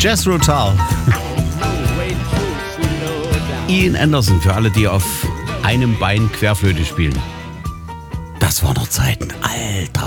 Jazz Rotal. Ian Anderson, für alle, die auf einem Bein Querflöte spielen. Das war noch Zeiten. Alter.